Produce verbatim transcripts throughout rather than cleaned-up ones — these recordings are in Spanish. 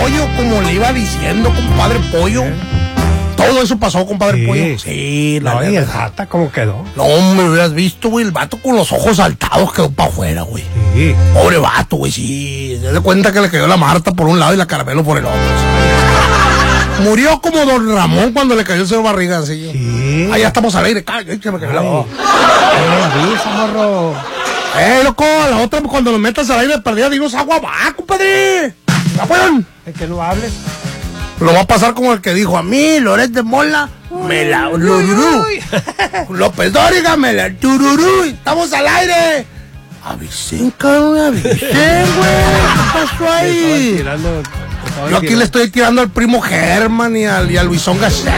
Pollo, como le iba diciendo, compadre Pollo. ¿Eh? Todo eso pasó, compadre sí. Pollo. Sí, la verdad. ¿Y el Jata cómo quedó? No, me hubieras visto, güey. El vato con los ojos saltados quedó para afuera, güey. Sí. Pobre vato, güey, sí. Se da cuenta que le cayó la Marta por un lado y la Caramelo por el otro. Sí. Murió como Don Ramón cuando le cayó el señor Barriga, así. Sí. Ah, ya estamos al aire. Ay, se me cayó la voz. ¡Eh, avisa, morro! ¡Eh, loco! La otra, cuando lo metas al aire perdida, dinos agua va, compadre. ¿Ya pueden? Es que no hables. Lo va a pasar como el que dijo a mí, Loret de Mola, uy, me la tururú. López Dóriga, me la tururú. Estamos al aire. Avisen, cabrón, avisen, güey. ¿Qué pasó ahí? Tirando, Yo aquí le estoy tirando al primo Germán y, al, y a Luisón Gacel,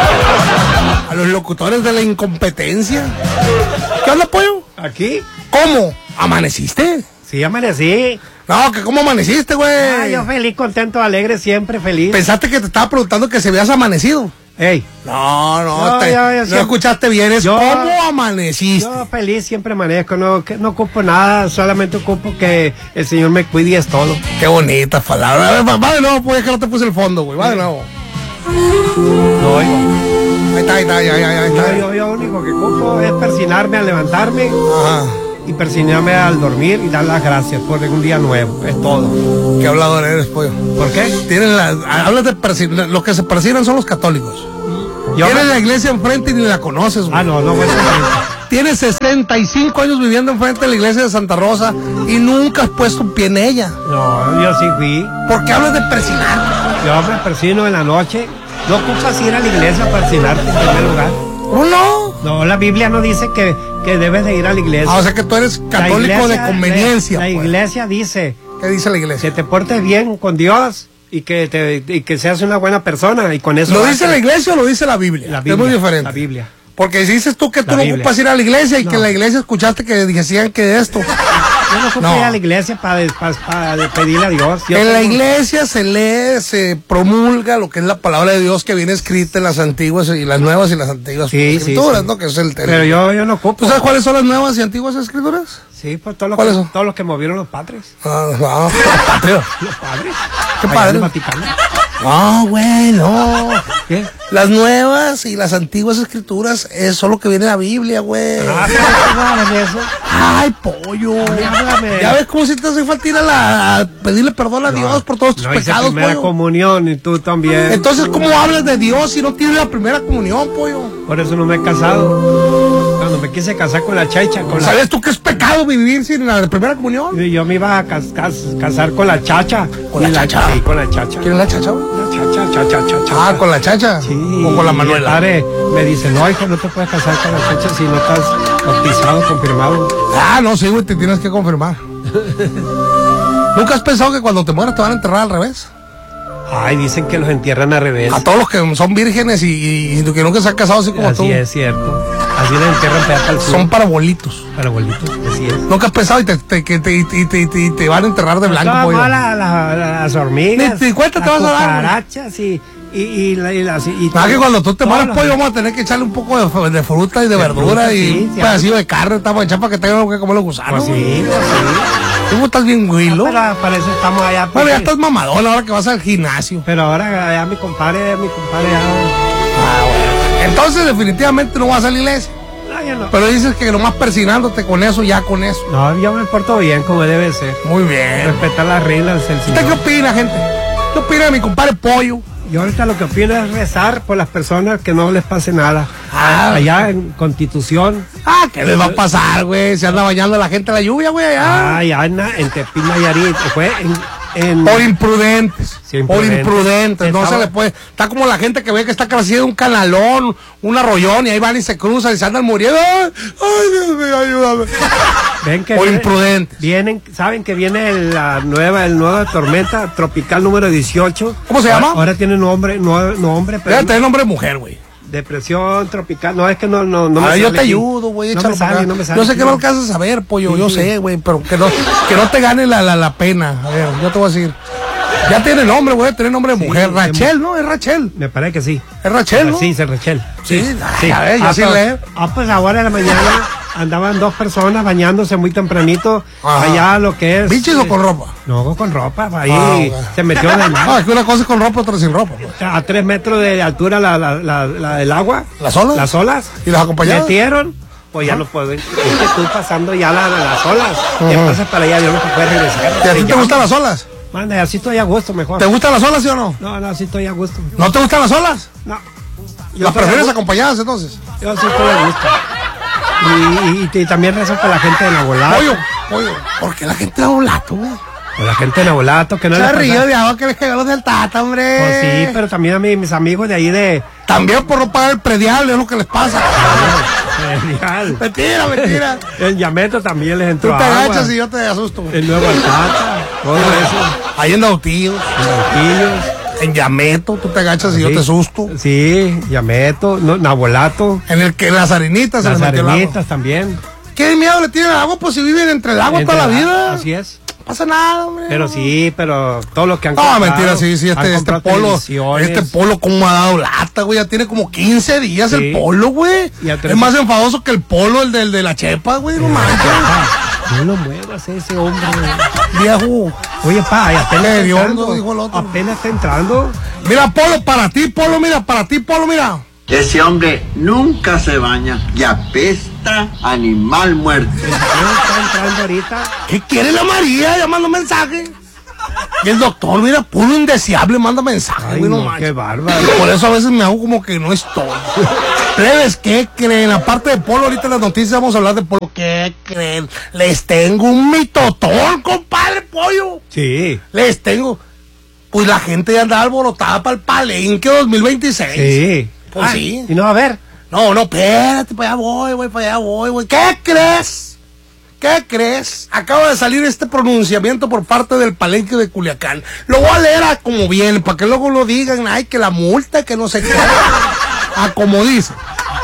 a los locutores de la incompetencia. ¿Qué onda, pollo? ¿Aquí? ¿Cómo? ¿Amaneciste? Sí, amanecí. No, que cómo amaneciste, güey. Ah, yo feliz, contento, alegre, siempre feliz. Pensaste que te estaba preguntando que se habías amanecido. Ey. No, no, no, te, yo, yo, no siempre, escuchaste bien, es yo, cómo amaneciste. Yo feliz, siempre amanezco, no, que, no ocupo nada, solamente ocupo que el Señor me cuide y es todo. Qué bonita palabra. Va, va de nuevo, pues que no te puse el fondo, güey, va de nuevo. No oigo. Ahí está, ahí está, ahí está, ahí está. Yo, yo, yo único que ocupo es persinarme al levantarme. Ajá. Y persinarme al dormir y dar las gracias por un día nuevo, es todo. ¿Qué hablador eres, pollo? ¿Por qué? Tienen la, hablas de persinar, los que se persinan son los católicos. Yo Tienes me... la iglesia enfrente y ni la conoces, güey. Ah, no, no, güey. Tienes sesenta y cinco años viviendo enfrente de la iglesia de Santa Rosa y nunca has puesto un pie en ella. No, yo sí fui. ¿Por qué hablas de persinar? Yo me persino en la noche. No ocupas ir a la iglesia a persinarte en primer lugar. ¿Oh, no? No, la Biblia no dice que, que debes de ir a la iglesia. Ah, o sea que tú eres católico iglesia, de conveniencia. La, la pues. iglesia dice... ¿Qué dice la iglesia? Que te portes bien con Dios y que te y que seas una buena persona y con eso... ¿Lo dice la iglesia o lo dice la Biblia? La Biblia. Es muy diferente. La Biblia. Porque si dices tú que tú la no Biblia. Ocupas ir a la iglesia y no. Que en la iglesia escuchaste que decían que esto... Yo no ocupo no. ir a la iglesia para, para, para pedirle a Dios. Yo en tengo... la iglesia se lee, se promulga lo que es la palabra de Dios que viene escrita en las antiguas y las nuevas y las antiguas sí, escrituras, sí, ¿no? Que es el tema. Pero yo, yo no ocupo. ¿Tú sabes cuáles son las nuevas y antiguas escrituras? Sí, pues todos los ¿Cuáles que, son? todos los que movieron los padres. Ah, no, los padres. Los padres. ¿Qué padres? No, güey, no. ¿Qué? Las nuevas y las antiguas escrituras es solo que viene la Biblia, güey. Ah, ¿qué eso? Ay, pollo. Háblame. Ya ves cómo si te hace falta ir a, la, a pedirle perdón a no, Dios por todos tus no pecados, primera pollo. Comunión y tú también. Entonces, ¿cómo hablas de Dios si no tienes la primera comunión, pollo? Por eso no me he casado. Cuando me quise casar con la chacha. Con ¿Sabes la... tú que es pecado vivir sin la primera comunión? Y yo me iba a cas cas casar con la chacha. ¿Con la chacha? Sí, con la chacha. ¿Quién es la chacha? La chacha, chacha, chacha. Ah, ¿con la chacha? Sí. ¿O con la Manuela? Mi padre me dice, no, hijo, no te puedes casar con la chacha si no estás bautizado, confirmado. Ah, no, sí, güey, te tienes que confirmar. ¿Nunca has pensado que cuando te mueras te van a enterrar al revés? Ay, dicen que los entierran al revés. A todos los que son vírgenes y, y, y que nunca se han casado así como así tú. Así es cierto. Así los entierran para al sur. Son parabolitos. Parabolitos, así es. ¿Nunca has pensado y te, te, te, te, te, te, te, te van a enterrar de blanco, no, pollo? No, la, la, la, las hormigas. Ni cuenta te vas a dar. Las cucarachas y... Y, y, la, y, las, y ah, que cuando tú te mueras, pollo, vamos a tener que echarle un poco de, de fruta y de, de verdura fruta, y sí, un pedacito de carne, estamos echando para que tengan que comer los gusanos. Pues sí, pues sí. Tú estás bien huilo. Pero para eso estamos allá. Bueno, ya estás mamadón ahora que vas al gimnasio. Pero ahora ya mi compadre, mi compadre ya... Ah, bueno. Entonces definitivamente no vas a la iglesia. No, yo no. Pero dices que nomás persinándote con eso, ya con eso. No, yo me porto bien como debe ser. Muy bien. Respetar las reglas del Señor. ¿Usted qué opina, gente? ¿Qué opina de mi compadre Pollo? Yo ahorita lo que opino es rezar por las personas que no les pase nada. Ah, allá en Constitución. Ah, ¿qué les va a pasar, güey? Se anda bañando la gente en la lluvia, güey, allá. Ah, allá en, en Tepín, Nayarit. Fue en... En... Por imprudentes, sí, por imprudentes, no se le puede, está como la gente que ve que está creciendo un canalón, un arroyón y ahí van y se cruzan y se andan muriendo, ay, ay Dios mío, ayúdame. Ven que por viene, imprudentes. Vienen, saben que viene la nueva, el nueva tormenta tropical número dieciocho. ¿Cómo se llama? Ahora, ahora tiene nombre, no, nombre, pero debe tener nombre de mujer, güey. Depresión tropical, no es que no, no, no ah, me yo sale te ayudo, güey, no, no me sale, no me sale. Yo sé que no alcanzas a ver, pollo, sí, yo sí. sé, güey, pero que no, que no te gane la, la, la pena. A ver, yo te voy a decir. Ya tiene nombre, güey, tiene nombre de sí, mujer. Rachel, ¿no? Es Rachel. Me parece que sí. Es Rachel, ¿no? Sí, es Rachel. Sí, sí. A ver, yo ah, sí pues, leo. Ah, pues ahora en la mañana Andaban dos personas bañándose muy tempranito. Ajá. Allá lo que es. ¿Bichis o con ropa? No, con ropa. Ahí ah, okay. se metió en el mar. Ah, es que una cosa es con ropa, otra sin ropa. Pues. A tres metros de altura la, la, la, la del agua. ¿Las olas? Las olas. ¿Y los acompañados? Metieron. Pues ya no puedo. Es que estoy pasando ya la, las olas. Uh-huh. Ya pasas para allá, yo no puedo regresar. ¿Y a ti te gustan las olas? Manda, así estoy a gusto mejor. ¿Te gustan las olas, sí o no? No, no, así estoy a gusto. ¿No te gustan las olas? No. Yo ¿Las prefieres acompañadas entonces? Yo sí estoy a gusto. Y, y, y también rezo por la gente de Nabolato. Pollo, pollo. ¿Por qué la gente de Nabolato, güey? Por la gente de Nabolato, que no se ríe de agua que les cagó los del Tata, hombre. Pues sí, pero también a mí, mis amigos de ahí de... También por no pagar el predial, es lo que les pasa. Predial. Mentira, mentira. En Yameto también les entró Tú te agua. agachas y yo te asusto. El nuevo Tata, todo eso. Ahí en Nautillos. En Nautillos. En Yameto, tú te agachas sí. y yo te asusto. Sí, Yameto, no, Nabolato. En el que las arenitas. Las arenitas también. ¿Qué miedo le tienen al agua? Pues si viven entre el agua entre toda la vida. Así es. No pasa nada, hombre. Pero sí, pero todo lo que han no, comprado. No, mentira, sí, sí, este, este polo, este polo como ha dado lata, güey, ya tiene como quince días sí. El polo, güey. Es más enfadoso que el polo, el del de la chepa, güey, no manches. No lo muevas ese hombre. Viejo. Oye, pa, y apenas está entrando, dijo el otro. Apenas está entrando. Mira, polo, para ti, polo, mira, para ti, polo, mira. Ese hombre nunca se baña y apesta animal muerto. Está entrando ahorita. ¿Qué quiere la María? Llamando mensaje. Y el doctor, mira, puro indeseable, manda mensaje. Ay, güey, no, no qué bárbaro. Por eso a veces me hago como que no estoy. Plebes, ¿qué creen? Aparte de polo, ahorita en las noticias vamos a hablar de polo. ¿Qué creen? Les tengo un mitotón, compadre, pollo. Sí. Les tengo. Pues la gente ya anda alborotada para el Palenque dos mil veintiséis. Sí. Pues ah, sí. Y no va a ver. No, no, espérate, para allá voy, güey, para allá voy, güey. ¿Qué crees? ¿Qué crees? Acaba de salir este pronunciamiento por parte del Palenque de Culiacán. Lo voy a leer a como viene, para que luego lo digan, ay, que la multa, que no sé qué. A como dice.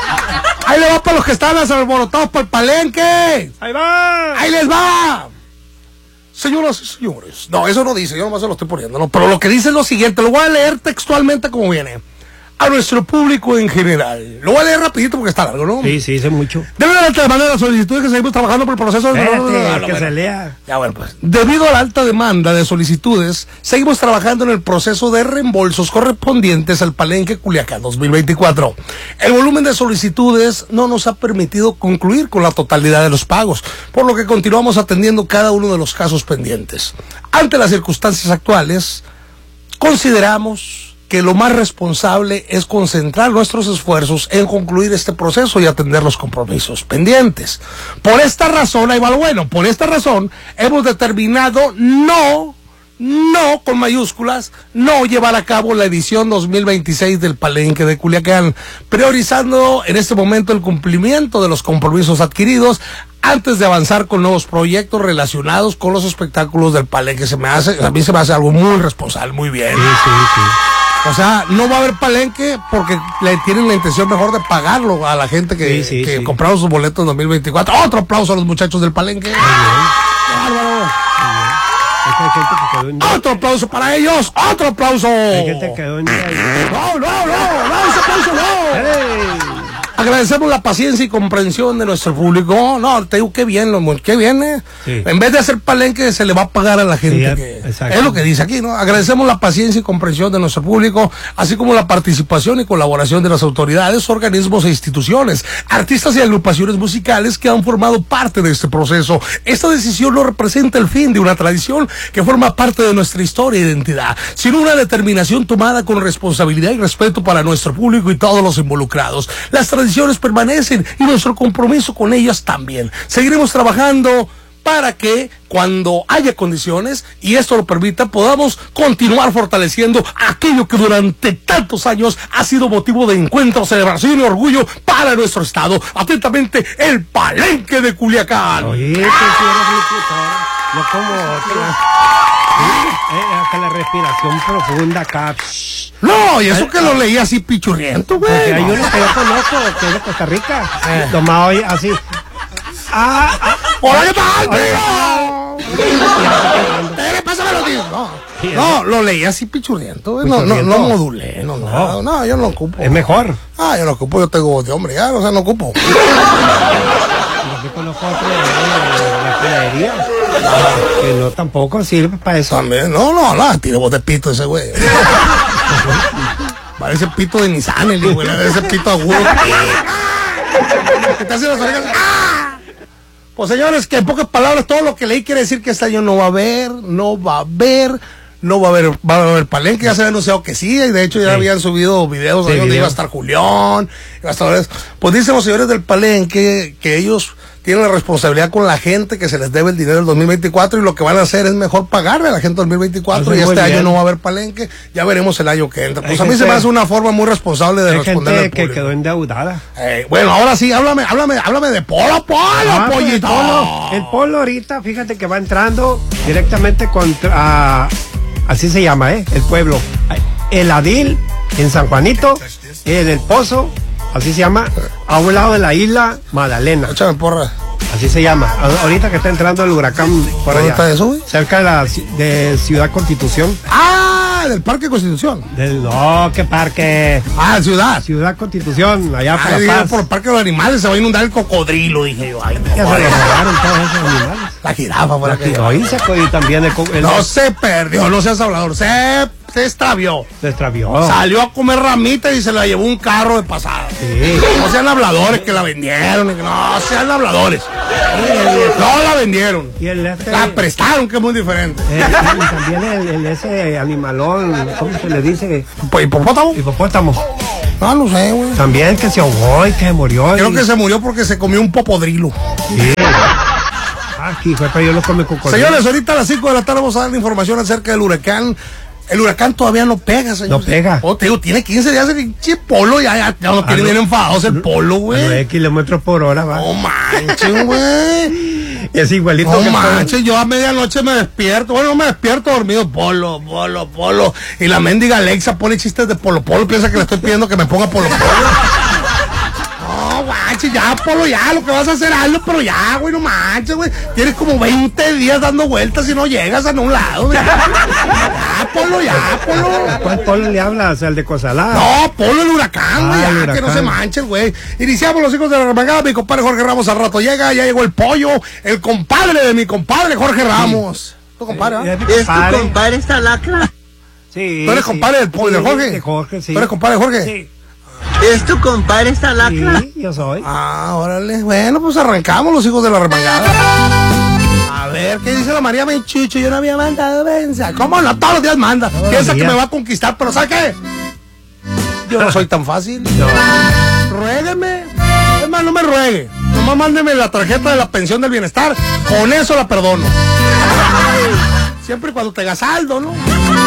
Ahí le va para los que están alborotados para el Palenque. Ahí va. Ahí les va. Señoras y señores. No, eso no dice, yo nomás se lo estoy poniendo, no. Pero lo que dice es lo siguiente, lo voy a leer textualmente como viene. A nuestro público en general. Lo voy a leer rapidito porque está largo, ¿no? Sí, sí, dice mucho. Debido a la alta demanda de las solicitudes que seguimos trabajando por el proceso de... Espérate, que se lea. Ya, bueno, pues. Debido a la alta demanda de solicitudes, seguimos trabajando en el proceso de reembolsos correspondientes al Palenque Culiacán dos mil veinticuatro. El volumen de solicitudes no nos ha permitido concluir con la totalidad de los pagos, por lo que continuamos atendiendo cada uno de los casos pendientes. Ante las circunstancias actuales, consideramos que lo más responsable es concentrar nuestros esfuerzos en concluir este proceso y atender los compromisos pendientes. Por esta razón, ahí va lo bueno, por esta razón hemos determinado no, no con mayúsculas, no llevar a cabo la edición dos mil veintiséis del Palenque de Culiacán, priorizando en este momento el cumplimiento de los compromisos adquiridos antes de avanzar con nuevos proyectos relacionados con los espectáculos del Palenque. Se me hace, a mí se me hace algo muy responsable, muy bien. Sí, sí, sí. O sea, no va a haber Palenque porque le tienen la intención mejor de pagarlo a la gente que, sí, sí, que sí. compraron sus boletos en dos mil veinticuatro. Otro aplauso a los muchachos del Palenque. ¡Bárbaro! Otro aplauso para ellos. Otro aplauso. Hay gente que quedó en... No, no, no, no, ese aplauso no. ¡Hey! Agradecemos la paciencia y comprensión de nuestro público. No, te digo, qué bien, lo, qué bien, ¿eh? Sí. En vez de hacer Palenque, se le va a pagar a la gente. Sí, que, exacto. es lo que dice aquí, ¿no? Agradecemos la paciencia y comprensión de nuestro público, así como la participación y colaboración de las autoridades, organismos e instituciones, artistas y agrupaciones musicales que han formado parte de este proceso. Esta decisión no representa el fin de una tradición que forma parte de nuestra historia e identidad, sino una determinación tomada con responsabilidad y respeto para nuestro público y todos los involucrados. Las tradiciones permanecen y nuestro compromiso con ellas también. Seguiremos trabajando para que cuando haya condiciones y esto lo permita, podamos continuar fortaleciendo aquello que durante tantos años ha sido motivo de encuentro, celebración y orgullo para nuestro estado. Atentamente, el Palenque de Culiacán. Oye, que no como otra. Eh, hasta la respiración profunda acá. No, y eso que lo leí así pichurriento, güey. Porque hay uno que yo conozco, que es de Costa Rica. Eh. Tomado hoy así. Ah, ah. ¡Hola, qué tal, tío! Pásame los tíos. No, no, lo leí así pichurriento, güey. No, no, no modulé, no, no, no, yo no ocupo. Es mejor. Ah, yo no ocupo, yo tengo voz de hombre, ya, o sea, no ocupo. también conozco otro de la panadería. Que no tampoco sirve para eso. También, no, no, no, tiene voz de pito ese güey. Parece pito de Nissan, el güey, ese pito agudo. ¿Qué te hace las orejas? ¡Ah! Pues señores, que en pocas palabras todo lo que leí quiere decir que este año no va a haber, no va a haber, no va a haber, va a haber palenque, ya se había anunciado que sí, y de hecho ya sí. habían subido videos sí, ahí donde video. iba a estar Julián, iba a estar, pues dicen los señores del palenque que ellos tienen la responsabilidad con la gente, que se les debe el dinero del dos mil veinticuatro y lo que van a hacer es mejor pagarle a la gente del dos mil veinticuatro y este bien. año no va a haber palenque, ya veremos el año que entra. Pues hay a mí gente, se me hace una forma muy responsable de responder al público. Que quedó endeudada. Eh, bueno, ahora sí, háblame, háblame, háblame de Polo, Polo, ah, pollito. El polo, el Polo ahorita, fíjate que va entrando directamente contra, uh, así se llama, ¿eh? El pueblo. El Adil, en San Juanito, en El Pozo, así se llama, a un lado de la isla Magdalena. Échame porra. Así se llama. Ahorita que está entrando el huracán por allá. ¿Dónde está eso, güey? Cerca de la de Ciudad Constitución. Ah, del Parque Constitución. Del, no, ¿qué parque? Ah, Ciudad. Ciudad Constitución, allá ah, por La Paz. Por el Parque de los Animales se va a inundar el cocodrilo, dije yo. Ay, no, ya se le robaron todos esos animales. La jirafa por aquí. Ahí se fue también el, el No se perdió, no seas hablador. Se, se extravió. Se extravió. Salió a comer ramita y se la llevó un carro de pasada. Sí. No sean habladores que la vendieron. No sean habladores. No la vendieron. Y el este, la prestaron, que es muy diferente. Eh, y también el, el ese animalón, ¿cómo se le dice? ¿Hipopótamo? Hipopótamo. No, no sé, güey. También que se ahogó y que se murió. Creo y... que se murió porque se comió un popodrilo. Sí. Aquí, pero yo lo come cocodrilo. Señores, ahorita a las cinco de la tarde vamos a dar la información acerca del huracán. El huracán todavía no pega, señor. No pega. Oh, te digo, tiene quince días el pinche Polo, ya, ya, ya no tiene bien enfadados el Polo, güey. nueve kilómetros por hora, va. No manches, güey. Es igualito no que manches, yo a medianoche me despierto. Bueno, no me despierto dormido. Polo, Polo, Polo. Y la mendiga Alexa pone chistes de Polo Polo. Piensa que le estoy pidiendo que me ponga Polo Polo. No, manches, ya, Polo, ya. Lo que vas a hacer, hazlo, pero ya, güey, no manches, güey. Tienes como veinte días dando vueltas y no llegas a ningún lado, güey. Ya, Polo, ya, Polo. ¿A cuál Polo le hablas? ¿Al de Cozalá? No, Polo, el huracán, güey. Ah, ya, huracán. Que no se manche, güey. Iniciamos los hijos de la remangada. Mi compadre Jorge Ramos al rato llega. Ya llegó el pollo. El compadre de mi compadre Jorge Ramos. ¿Tu compadre? ¿Eh? ¿Es tu compadre esta lacra? Sí. ¿Tú eres sí. compadre del pollo, sí, de Jorge? De Jorge, sí. ¿Tú eres compadre de Jorge? Sí. ¿Es tu compadre esta lacra? Sí, yo soy. Ah, órale. Bueno, pues arrancamos los hijos de la remangada. A ver, ¿qué dice la María Menchucho? Yo no había mandado mensaje. ¿Cómo no? Todos los días manda. Todos Piensa días. que me va a conquistar, pero ¿sabe qué? Yo no soy tan fácil. No. Ruégueme. Es más, no me ruegue. Nomás mándeme la tarjeta de la pensión del bienestar. Con eso la perdono. Siempre y cuando tenga saldo, ¿no?